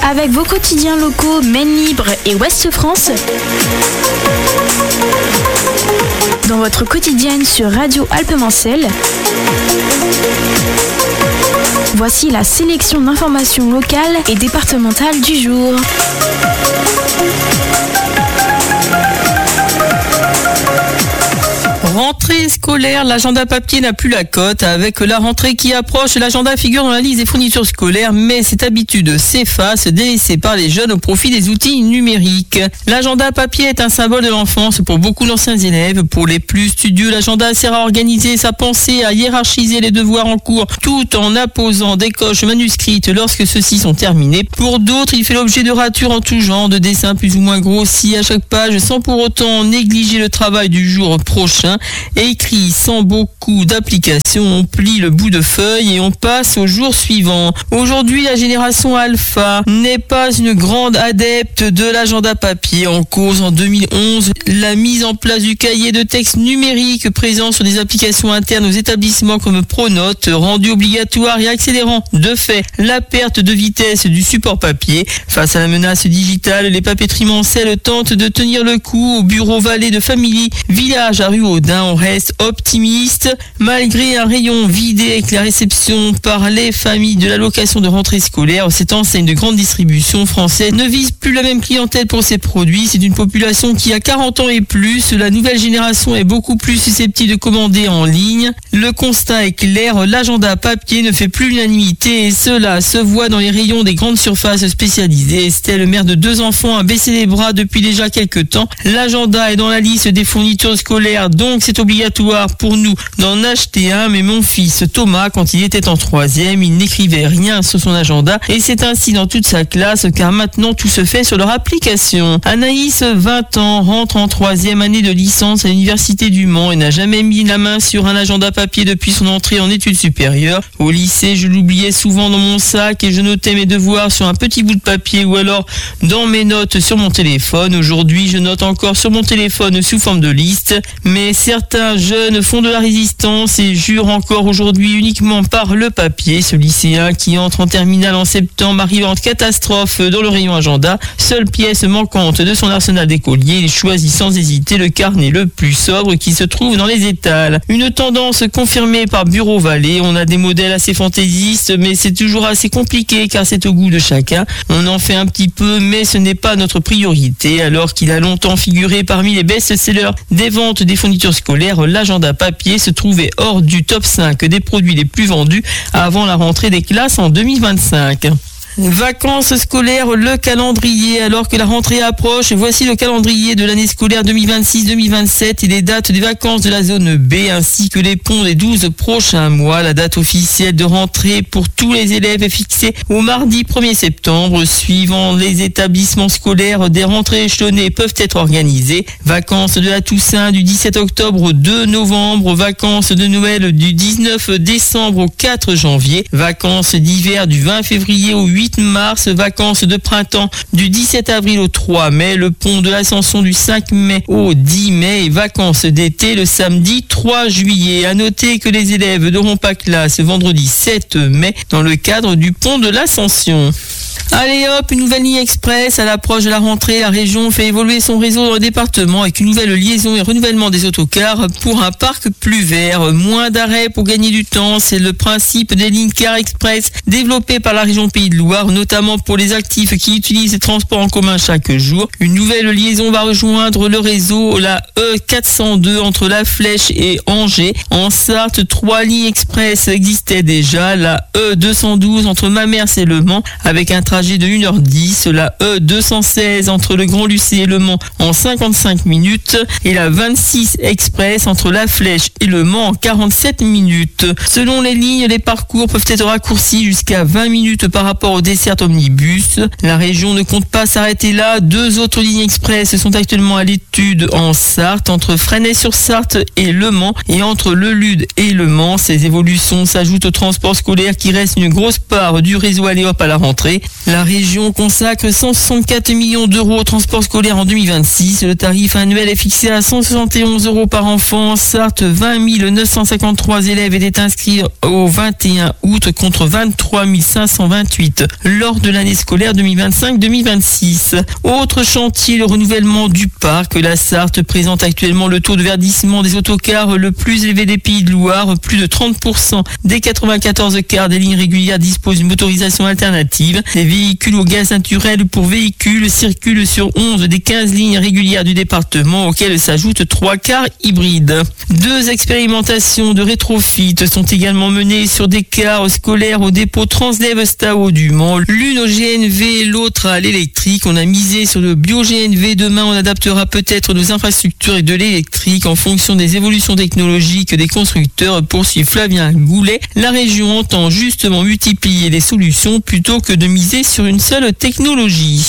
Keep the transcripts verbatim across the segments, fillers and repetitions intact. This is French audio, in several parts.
Avec vos quotidiens locaux Maine Libre et Ouest France, dans votre quotidienne sur Radio Alpes-Mancelles, voici la sélection d'informations locales et départementales du jour. Rentrée scolaire, l'agenda papier n'a plus la cote. Avec la rentrée qui approche, l'agenda figure dans la liste des fournitures scolaires, mais cette habitude s'efface, délaissée par les jeunes au profit des outils numériques. L'agenda papier est un symbole de l'enfance pour beaucoup d'anciens élèves. Pour les plus studieux, l'agenda sert à organiser sa pensée, à hiérarchiser les devoirs en cours, tout en apposant des coches manuscrites lorsque ceux-ci sont terminés. Pour d'autres, il fait l'objet de ratures en tout genre, de dessins plus ou moins grossis à chaque page, sans pour autant négliger le travail du jour prochain. Écrit sans beaucoup d'applications, on plie le bout de feuille et on passe au jour suivant. Aujourd'hui, la génération alpha n'est pas une grande adepte de l'agenda papier. En cause en deux mille onze, la mise en place du cahier de texte numérique présent sur des applications internes aux établissements comme Pronote, rendu obligatoire et accélérant de fait la perte de vitesse du support papier. Face à la menace digitale, les papeteries Mancelles tentent de tenir le coup. Au bureau Vallée de Family Village à Ruaudin, on reste optimiste. Malgré un rayon vidé avec la réception par les familles de l'allocation de rentrée scolaire, cette enseigne de grande distribution française ne vise plus la même clientèle pour ses produits. C'est une population qui a quarante ans et plus. La nouvelle génération est beaucoup plus susceptible de commander en ligne. Le constat est clair, l'agenda papier ne fait plus l'unanimité et cela se voit dans les rayons des grandes surfaces spécialisées. Estelle, mère de deux enfants, a baissé les bras depuis déjà quelques temps. L'agenda est dans la liste des fournitures scolaires, donc c'est obligatoire pour nous d'en acheter un, mais mon fils Thomas, quand il était en troisième, il n'écrivait rien sur son agenda et c'est ainsi dans toute sa classe car maintenant tout se fait sur leur application. Anaïs, vingt ans, rentre en troisième année de licence à l'université du Mans et n'a jamais mis la main sur un agenda papier depuis son entrée en études supérieures. Au lycée, je l'oubliais souvent dans mon sac et je notais mes devoirs sur un petit bout de papier ou alors dans mes notes sur mon téléphone. Aujourd'hui, je note encore sur mon téléphone sous forme de liste, mais certains jeunes font de la résistance et jurent encore aujourd'hui uniquement par le papier. Ce lycéen qui entre en terminale en septembre arrive en catastrophe dans le rayon agenda. Seule pièce manquante de son arsenal d'écolier, il choisit sans hésiter le carnet le plus sobre qui se trouve dans les étals. Une tendance confirmée par Bureau Vallée. On a des modèles assez fantaisistes, mais c'est toujours assez compliqué car c'est au goût de chacun. On en fait un petit peu, mais ce n'est pas notre priorité. Alors qu'il a longtemps figuré parmi les best-sellers des ventes des fournitures scolaires, l'agenda papier se trouvait hors du top cinq des produits les plus vendus avant la rentrée des classes en deux mille vingt-cinq. Vacances scolaires, le calendrier. Alors que la rentrée approche, voici le calendrier de l'année scolaire deux mille vingt-six deux mille vingt-sept et les dates des vacances de la zone B ainsi que les ponts des douze prochains mois. La date officielle de rentrée pour tous les élèves est fixée au mardi premier septembre. Suivant les établissements scolaires, des rentrées échelonnées peuvent être organisées. Vacances de la Toussaint du dix-sept octobre au deux novembre. Vacances de Noël du dix-neuf décembre au quatre janvier. Vacances d'hiver du vingt février au huit mars, vacances de printemps du dix-sept avril au trois mai, le pont de l'Ascension du cinq mai au dix mai et vacances d'été le samedi trois juillet. À noter que les élèves n'auront pas classe vendredi sept mai dans le cadre du pont de l'Ascension. Allez hop, une nouvelle ligne express. À l'approche de la rentrée, la région fait évoluer son réseau dans le département avec une nouvelle liaison et renouvellement des autocars pour un parc plus vert. Moins d'arrêts pour gagner du temps, c'est le principe des lignes car express développées par la région Pays de Loire, notamment pour les actifs qui utilisent les transports en commun chaque jour. Une nouvelle liaison va rejoindre le réseau, la E quatre cent deux entre La Flèche et Angers. En Sarthe, trois lignes express existaient déjà. La E deux cent douze entre Mamers et Le Mans avec un trajet de une heure dix, la E deux cent seize entre le Grand Lucé et Le Mans en cinquante-cinq minutes et la vingt-six express entre La Flèche et Le Mans en quarante-sept minutes. Selon les lignes, les parcours peuvent être raccourcis jusqu'à vingt minutes par rapport aux dessertes omnibus. La région ne compte pas s'arrêter là. Deux autres lignes express sont actuellement à l'étude en Sarthe, entre Fresnay-sur-Sarthe et Le Mans et entre Le Lude et Le Mans. Ces évolutions s'ajoutent au transport scolaire qui reste une grosse part du réseau Allez Hop à la rentrée. La région consacre cent soixante-quatre millions d'euros au transport scolaire en deux mille vingt-six. Le tarif annuel est fixé à cent soixante et onze euros par enfant. En Sarthe, vingt mille neuf cent cinquante-trois élèves étaient inscrits au vingt et un août contre vingt-trois mille cinq cent vingt-huit lors de l'année scolaire deux mille vingt-cinq deux mille vingt-six. Autre chantier, le renouvellement du parc. La Sarthe présente actuellement le taux de verdissement des autocars le plus élevé des Pays de Loire. Plus de trente pour cent des quatre-vingt-quatorze cars des lignes régulières disposent d'une motorisation alternative. Les véhicules au gaz naturel pour véhicules circulent sur onze des quinze lignes régulières du département, auxquelles s'ajoutent trois cars hybrides. Deux expérimentations de rétrofit sont également menées sur des cars scolaires au dépôt Transdev Stao du Mans. L'une au G N V, l'autre à l'électrique. On a misé sur le bio-G N V. Demain, on adaptera peut-être nos infrastructures et de l'électrique en fonction des évolutions technologiques des constructeurs, poursuit Flavien Goulet. La région entend justement multiplier les solutions plutôt que de miser sur une seule technologie.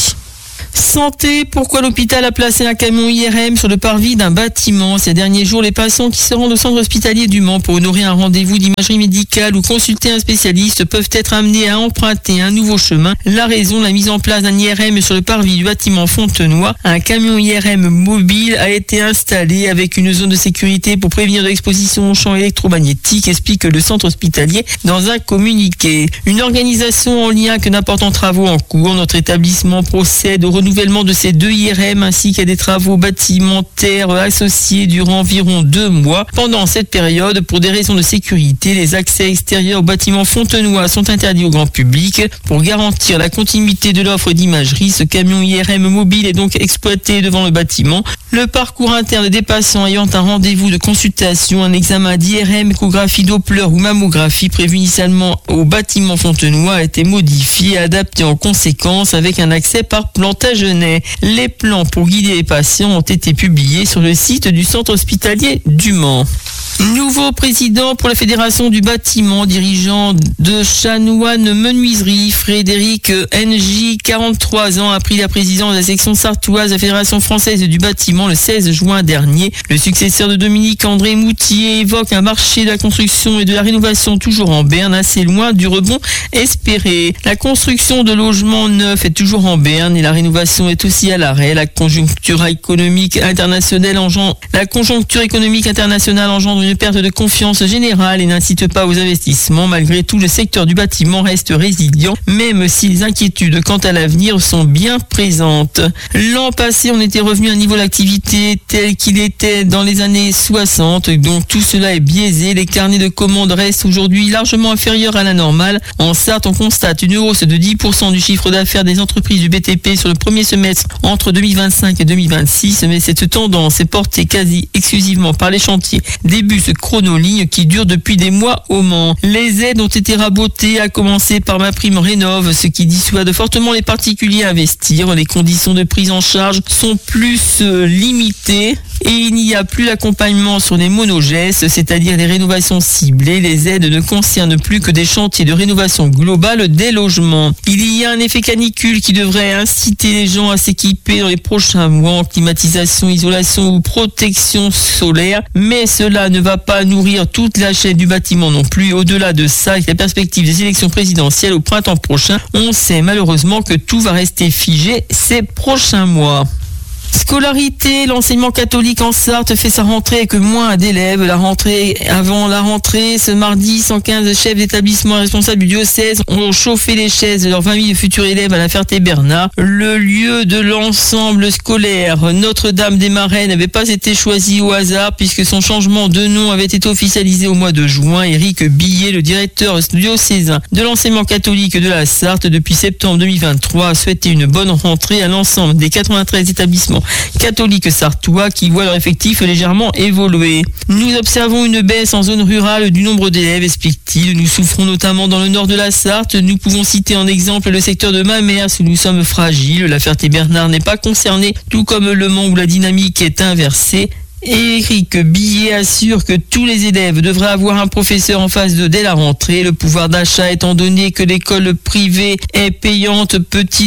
Santé, pourquoi l'hôpital a placé un camion I R M sur le parvis d'un bâtiment? Ces derniers jours, les patients qui se rendent au centre hospitalier du Mans pour honorer un rendez-vous d'imagerie médicale ou consulter un spécialiste peuvent être amenés à emprunter un nouveau chemin. La raison, la mise en place d'un I R M sur le parvis du bâtiment Fontenoy. Un camion I R M mobile a été installé avec une zone de sécurité pour prévenir de l'exposition aux champs électromagnétiques, explique le centre hospitalier dans un communiqué. Une organisation en lien avec d'importants travaux en cours. Notre établissement procède au renouvellement de ces deux I R M ainsi qu'à des travaux bâtimentaires associés durant environ deux mois. Pendant cette période, pour des raisons de sécurité, les accès extérieurs au bâtiment Fontenoy sont interdits au grand public. Pour garantir la continuité de l'offre d'imagerie, ce camion I R M mobile est donc exploité devant le bâtiment. Le parcours interne des patients ayant un rendez-vous de consultation, un examen d'I R M, échographie Doppler ou mammographie prévu initialement au bâtiment Fontenoy a été modifié et adapté en conséquence avec un accès par Plantagenet. Les plans pour guider les patients ont été publiés sur le site du centre hospitalier du Mans. Nouveau président pour la Fédération du bâtiment, dirigeant de Chanoine Menuiserie, Frédéric N J, quarante-trois ans, a pris la présidence de la section sartoise de la Fédération française du bâtiment le seize juin dernier. Le successeur de Dominique André Moutier évoque un marché de la construction et de la rénovation toujours en berne, assez loin du rebond espéré. La construction de logements neufs est toujours en berne et la rénovation est aussi à l'arrêt. La conjoncture économique internationale engendre, la conjoncture économique internationale engendre une perte de confiance générale et n'incite pas aux investissements. Malgré tout, le secteur du bâtiment reste résilient, même si les inquiétudes quant à l'avenir sont bien présentes. L'an passé, on était revenu à un niveau d'activité tel qu'il était dans les années soixante, donc tout cela est biaisé. Les carnets de commandes restent aujourd'hui largement inférieurs à la normale. En Sarthe, on constate une hausse de dix pour cent du chiffre d'affaires des entreprises du B T P sur le premier semestre entre deux mille vingt-cinq et deux mille vingt-six, mais cette tendance est portée quasi exclusivement par les chantiers début ce chronoligne qui dure depuis des mois au Mans. Les aides ont été rabotées, à commencer par ma prime rénove, ce qui dissuade fortement les particuliers à investir. Les conditions de prise en charge sont plus euh, limitées et il n'y a plus l'accompagnement sur les monogestes, c'est-à-dire les rénovations ciblées. Les aides ne concernent plus que des chantiers de rénovation globale des logements. Il y a un effet canicule qui devrait inciter les gens à s'équiper dans les prochains mois en climatisation, isolation ou protection solaire, mais cela ne va pas nourrir toute la chaîne du bâtiment non plus. Au-delà de ça, avec la perspective des élections présidentielles au printemps prochain, on sait malheureusement que tout va rester figé ces prochains mois. Scolarité, l'enseignement catholique en Sarthe fait sa rentrée avec moins d'élèves. La rentrée, avant la rentrée, ce mardi, cent quinze chefs d'établissement et responsables du diocèse ont chauffé les chaises de leurs vingt mille futurs élèves à la Ferté-Bernard. Le lieu de l'ensemble scolaire Notre-Dame des Marais n'avait pas été choisi au hasard puisque son changement de nom avait été officialisé au mois de juin. Éric Billet, le directeur diocésain de l'enseignement catholique de la Sarthe depuis septembre deux mille vingt-trois, a souhaité une bonne rentrée à l'ensemble des quatre-vingt-treize établissements catholiques sartois qui voient leur effectif légèrement évoluer. Nous observons une baisse en zone rurale du nombre d'élèves, explique-t-il. Nous souffrons notamment dans le nord de la Sarthe. Nous pouvons citer en exemple le secteur de Mamers où nous sommes fragiles. La Ferté-Bernard n'est pas concernée, tout comme Le Mans où la dynamique est inversée. Éric Billet assure que tous les élèves devraient avoir un professeur en phase deux dès la rentrée. Le pouvoir d'achat étant donné que l'école privée est payante, peut-il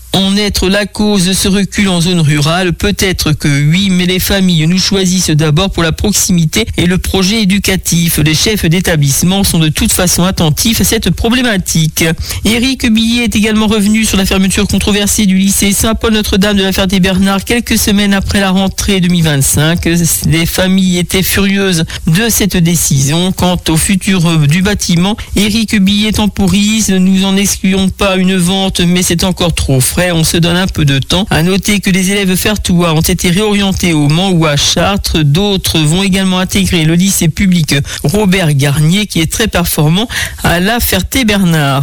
en être la cause de ce recul en zone rurale? Peut-être que oui, mais les familles nous choisissent d'abord pour la proximité et le projet éducatif. Les chefs d'établissement sont de toute façon attentifs à cette problématique. Éric Billet est également revenu sur la fermeture controversée du lycée Saint-Paul-Notre-Dame de la Ferté-Bernard quelques semaines après la rentrée deux mille vingt-cinq. Les familles étaient furieuses de cette décision. Quant au futur du bâtiment, Éric Billet temporise. Nous en excluons pas une vente, mais c'est encore trop frais. On se donne un peu de temps. À noter que les élèves fertois ont été réorientés au Mans ou à Chartres. D'autres vont également intégrer le lycée public Robert Garnier, qui est très performant à la Ferté-Bernard.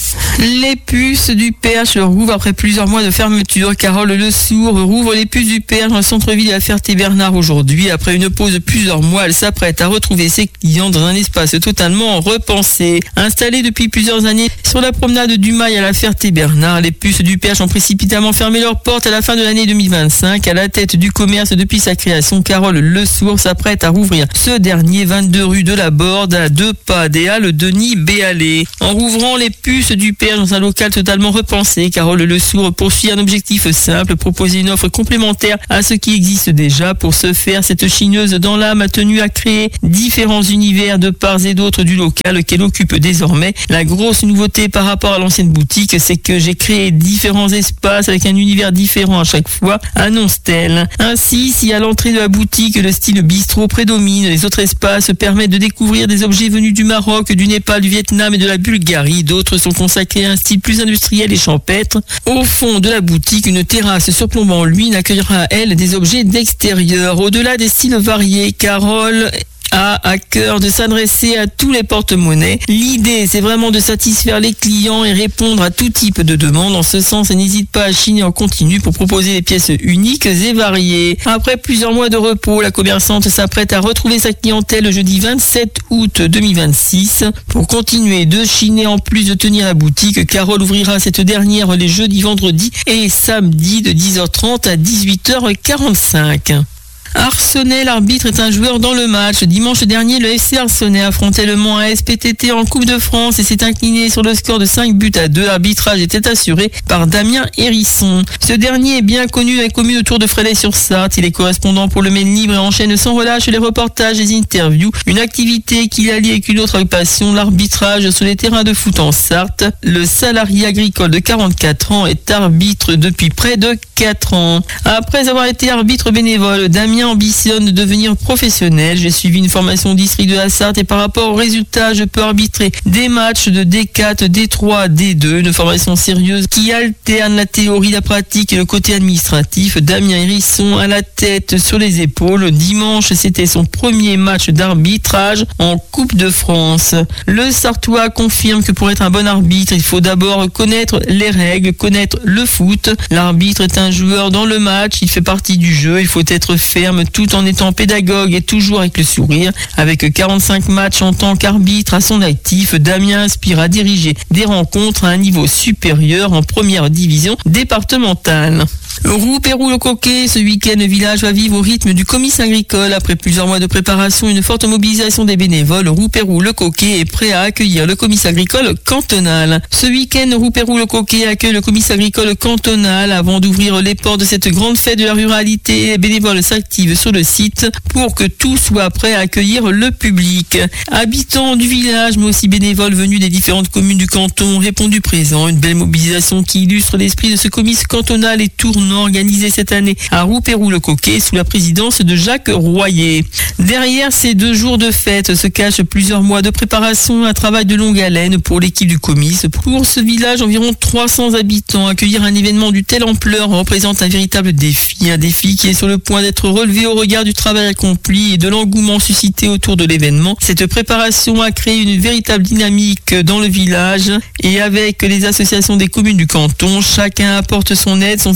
Les puces du Perche rouvrent après plusieurs mois de fermeture. Carole Le Sourd rouvre les puces du Perche dans le centre-ville de la Ferté-Bernard aujourd'hui. Après une pause de plusieurs mois, elle s'apprête à retrouver ses clients dans un espace totalement repensé. Installée depuis plusieurs années sur la promenade du Mail à la Ferté-Bernard, les puces du Perche ont précipitamment fermé leurs portes à la fin de l'année deux mille vingt-cinq. À la tête du commerce depuis sa création, Carole Le Sourd s'apprête à rouvrir ce dernier vingt-deux rue de la Borde, à deux pas des Halles Denis Béalé. En rouvrant les puces du Perche dans un local totalement repensé, Carole Le Sourd poursuit un objectif simple, proposer une offre complémentaire à ce qui existe déjà. Pour ce faire, cette chineuse dans l'âme a tenu à créer différents univers de part et d'autre du local qu'elle occupe désormais. La grosse nouveauté par rapport à l'ancienne boutique, c'est que j'ai créé différents espaces avec un univers différent à chaque fois, annonce-t-elle. Ainsi, si à l'entrée de la boutique, le style bistrot prédomine, les autres espaces permettent de découvrir des objets venus du Maroc, du Népal, du Vietnam et de la Bulgarie. D'autres sont consacrés à un style plus industriel et champêtre. Au fond de la boutique, une terrasse surplombant l'huile accueillera, elle, des objets d'extérieur. Au-delà des styles variés, Carole a à cœur de s'adresser à tous les porte-monnaies. L'idée, c'est vraiment de satisfaire les clients et répondre à tout type de demandes. En ce sens, elle n'hésite pas à chiner en continu pour proposer des pièces uniques et variées. Après plusieurs mois de repos, la commerçante s'apprête à retrouver sa clientèle le jeudi vingt-sept août deux mille vingt-six. Pour continuer de chiner en plus de tenir la boutique, Carole ouvrira cette dernière les jeudis, vendredis et samedis de dix heures trente à dix-huit heures quarante-cinq. Arcenay, l'arbitre est un joueur dans le match. Dimanche dernier, le F C Arcenay affrontait le Mans A S P T T en Coupe de France et s'est incliné sur le score de cinq buts à deux. L'arbitrage était assuré par Damien Hérisson. Ce dernier est bien connu dans les communes autour de Fresnay-sur-Sarthe. Il est correspondant pour le Maine Libre et enchaîne sans relâche les reportages et les interviews. Une activité qu'il allie avec une autre passion, l'arbitrage sur les terrains de foot en Sarthe. Le salarié agricole de quarante-quatre ans est arbitre depuis près de quatre ans. Après avoir été arbitre bénévole, Damien ambitionne de devenir professionnel. J'ai suivi une formation au district de la Sarthe et par rapport aux résultats, je peux arbitrer des matchs de D quatre, D trois, D deux, une formation sérieuse qui alterne la théorie, la pratique et le côté administratif. Damien Hérisson a la tête sur les épaules. Dimanche, c'était son premier match d'arbitrage en Coupe de France. Le Sartois confirme que pour être un bon arbitre, il faut d'abord connaître les règles, connaître le foot. L'arbitre est un joueur dans le match, il fait partie du jeu, il faut être ferme tout en étant pédagogue et toujours avec le sourire. Avec quarante-cinq matchs en tant qu'arbitre à son actif, Damien aspire à diriger des rencontres à un niveau supérieur en première division départementale. Roux-Pérou-le-Coquet, ce week-end, le village va vivre au rythme du comice agricole. Après plusieurs mois de préparation, une forte mobilisation des bénévoles, Roux-Pérou-le-Coquet est prêt à accueillir le comice agricole cantonal. Ce week-end, Roux-Pérou-le-Coquet accueille le comice agricole cantonal. Avant d'ouvrir les portes de cette grande fête de la ruralité, les bénévoles s'activent sur le site pour que tout soit prêt à accueillir le public. Habitants du village, mais aussi bénévoles venus des différentes communes du canton ont répondu présent. Une belle mobilisation qui illustre l'esprit de ce comice cantonal et tournant organisé cette année à Roux-Pérou-le-Coquet sous la présidence de Jacques Royer. Derrière ces deux jours de fête se cachent plusieurs mois de préparation, un travail de longue haleine pour l'équipe du comice. Pour ce village, environ trois cents habitants, accueillir un événement d'une telle ampleur représente un véritable défi, un défi qui est sur le point d'être relevé au regard du travail accompli et de l'engouement suscité autour de l'événement. Cette préparation a créé une véritable dynamique dans le village et avec les associations des communes du canton, chacun apporte son aide, son savoir-faire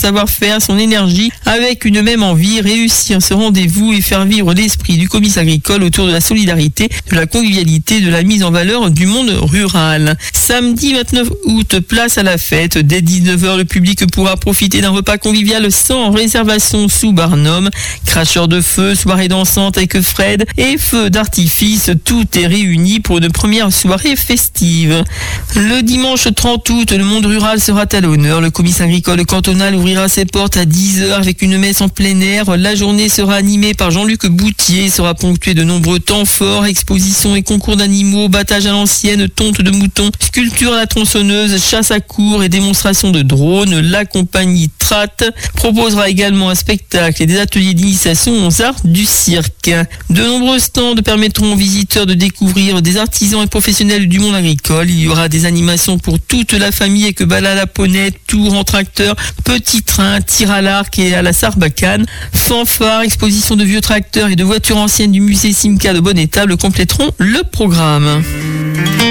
savoir-faire, son énergie, avec une même envie, réussir ce rendez-vous et faire vivre l'esprit du comice agricole autour de la solidarité, de la convivialité, de la mise en valeur du monde rural. Samedi vingt-neuf août, place à la fête. Dès dix-neuf heures, le public pourra profiter d'un repas convivial sans réservation sous Barnum. Cracheurs de feu, soirée dansante avec Fred et feu d'artifice, tout est réuni pour une première soirée festive. Le dimanche trente août, le monde rural sera à l'honneur. Le comice agricole cantonal ouvrira ses portes à dix heures avec une messe en plein air. La journée sera animée par Jean-Luc Boutier, sera ponctuée de nombreux temps forts, expositions et concours d'animaux, battage à l'ancienne, tonte de moutons, sculpture à la tronçonneuse, chasse à courre et démonstration de drones. La compagnie Trat proposera également un spectacle et des ateliers d'initiation aux arts du cirque. De nombreux stands permettront aux visiteurs de découvrir des artisans et professionnels du monde agricole. Il y aura des animations pour toute la famille avec balade à poney, tour en tracteur, petit train, tir à l'arc et à la sarbacane. Fanfare, exposition de vieux tracteurs et de voitures anciennes du musée Simca de Bonne-Étable compléteront le programme.